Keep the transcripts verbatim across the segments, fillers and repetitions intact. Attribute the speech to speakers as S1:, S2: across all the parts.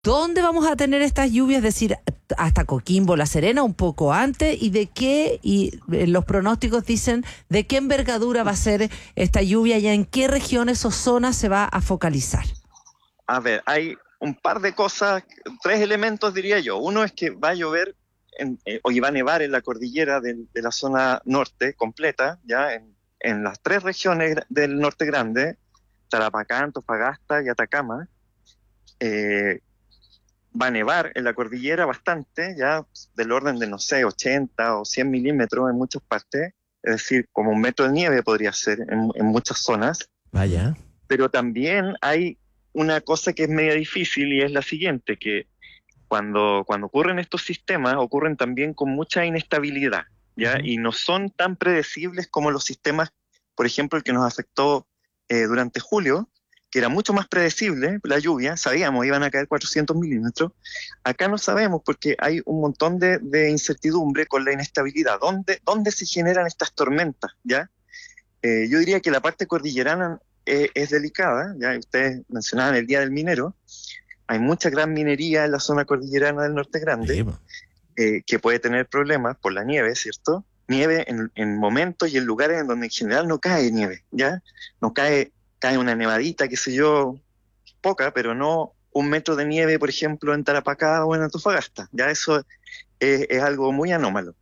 S1: ¿Dónde vamos a tener estas lluvias? Es decir, hasta Coquimbo, La Serena, un poco antes, y de qué, y los pronósticos dicen de qué envergadura va a ser esta lluvia y en qué regiones o zonas se va a focalizar.
S2: A ver, hay un par de cosas, tres elementos diría yo. Uno es que va a llover en, eh, o va a nevar en la cordillera de, de la zona norte completa, ya en, en las tres regiones del norte grande, Tarapacá, Antofagasta y Atacama. Eh, va a nevar en la cordillera bastante, ya del orden de, no sé, ochenta o cien milímetros en muchas partes, es decir, como un metro de nieve podría ser en, en muchas zonas.
S3: Vaya.
S2: Pero también hay una cosa que es media difícil y es la siguiente, que cuando, cuando ocurren estos sistemas, ocurren también con mucha inestabilidad, ¿ya? Uh-huh. Y no son tan predecibles como los sistemas, por ejemplo, el que nos afectó eh, durante julio, que era mucho más predecible, la lluvia, sabíamos, iban a caer cuatrocientos milímetros. Acá no sabemos porque hay un montón de, de incertidumbre con la inestabilidad. ¿Dónde, dónde se generan estas tormentas? ¿Ya? Eh, yo diría que la parte cordillerana eh, es delicada, ya ustedes mencionaban el Día del Minero, hay mucha gran minería en la zona cordillerana del Norte Grande, eh, que puede tener problemas por la nieve, ¿cierto? Nieve en, en momentos y en lugares en donde en general no cae nieve, ¿ya? No cae... cae una nevadita, qué sé yo, poca, pero no un metro de nieve, por ejemplo, en Tarapacá o en Antofagasta. Ya eso es, es algo muy anómalo.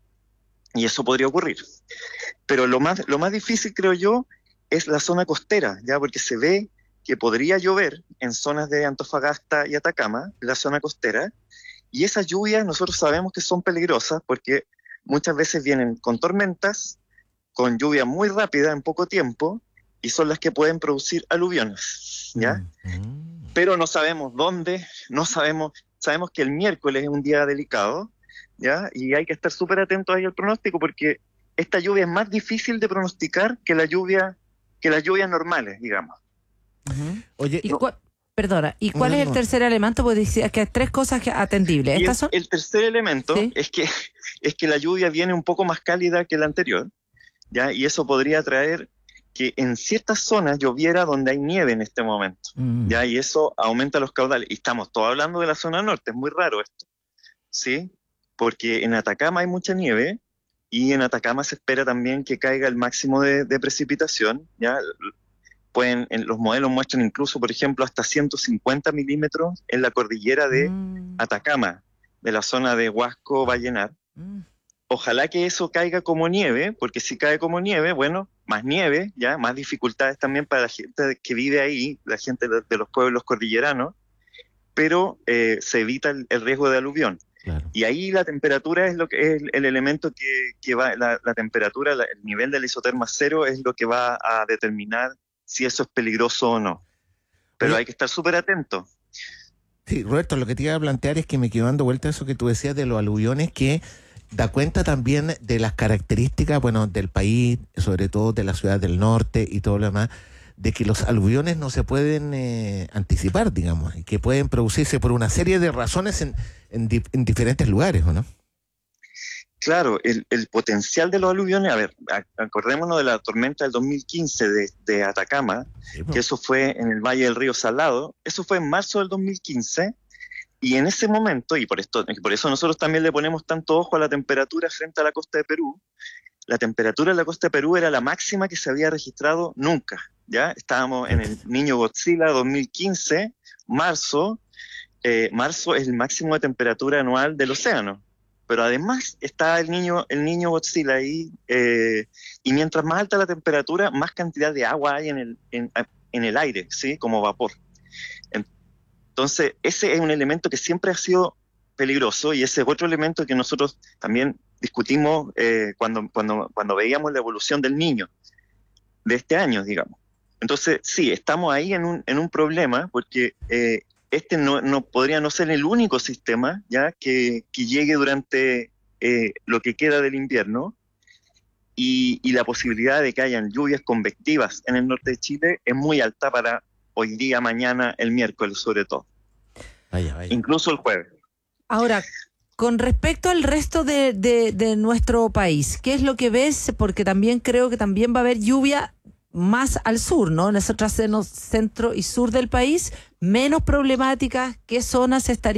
S2: Y eso podría ocurrir. Pero lo más, lo más difícil, creo yo, es la zona costera, ya porque se ve que podría llover en zonas de Antofagasta y Atacama, la zona costera, y esas lluvias nosotros sabemos que son peligrosas porque muchas veces vienen con tormentas, con lluvia muy rápida en poco tiempo, y son las que pueden producir aluviones, ¿ya? Mm-hmm. Pero no sabemos dónde, no sabemos, sabemos que el miércoles es un día delicado, ¿ya? Y hay que estar súper atentos ahí al pronóstico porque esta lluvia es más difícil de pronosticar que la lluvia, que las lluvias normales, digamos.
S1: Uh-huh. Oye, ¿y no, cu- perdona, ¿y cuál no, es el no. tercer elemento? Pues decías que hay tres cosas atendibles.
S2: ¿Estas
S1: el,
S2: son? El tercer elemento ¿Sí? es que es que la lluvia viene un poco más cálida que la anterior, ¿ya? Y eso podría traer que en ciertas zonas lloviera donde hay nieve en este momento, mm. ¿ya? Y eso aumenta los caudales. Y estamos todos hablando de la zona norte, es muy raro esto, ¿sí? Porque en Atacama hay mucha nieve y en Atacama se espera también que caiga el máximo de, de precipitación, ¿ya? Pueden, en los modelos muestran incluso, por ejemplo, hasta ciento cincuenta milímetros en la cordillera de mm. Atacama, de la zona de Huasco, Vallenar. Mm. Ojalá que eso caiga como nieve, porque si cae como nieve, bueno, más nieve, ya, más dificultades también para la gente que vive ahí, la gente de, de los pueblos cordilleranos, pero eh, se evita el, el riesgo de aluvión. Claro. Y ahí la temperatura es lo que es el, el elemento que, que va, la, la temperatura, la, el nivel de la isoterma cero es lo que va a determinar si eso es peligroso o no. Pero Oye, hay que estar súper atento.
S3: Sí, Roberto, lo que te iba a plantear es que me quedo dando vuelta a eso que tú decías de los aluviones, que da cuenta también de las características, bueno, del país, sobre todo de la ciudad del norte y todo lo demás, de que los aluviones no se pueden eh, anticipar, digamos, y que pueden producirse por una serie de razones en, en, di- en diferentes lugares, ¿o no?
S2: Claro, el, el potencial de los aluviones, a ver, acordémonos de la tormenta del dos mil quince de, de Atacama, sí, pues. que eso fue en el Valle del Río Salado, eso fue en marzo del dos mil quince, y en ese momento, y por esto, por eso nosotros también le ponemos tanto ojo a la temperatura frente a la costa de Perú, la temperatura en la costa de Perú era la máxima que se había registrado nunca, ¿ya? Estábamos en el Niño Godzilla dos mil quince, marzo, eh, marzo es el máximo de temperatura anual del océano, pero además está el Niño, el Niño Godzilla ahí, eh, y mientras más alta la temperatura, más cantidad de agua hay en el, en, en el aire, ¿sí? Como vapor. Entonces, ese es un elemento que siempre ha sido peligroso y ese es otro elemento que nosotros también discutimos eh, cuando, cuando, cuando veíamos la evolución del Niño, de este año, digamos. Entonces, sí, estamos ahí en un, en un problema porque eh, este no, no podría no ser el único sistema ya que, que llegue durante eh, lo que queda del invierno y, y la posibilidad de que hayan lluvias convectivas en el norte de Chile es muy alta para hoy día, mañana, el miércoles sobre todo.
S3: Vaya, vaya.
S2: Incluso el jueves.
S1: Ahora, con respecto al resto de, de, de nuestro país, ¿qué es lo que ves? Porque también creo que también va a haber lluvia más al sur, ¿no? En ese trasero centro y sur del país, menos problemáticas, ¿qué zonas estarían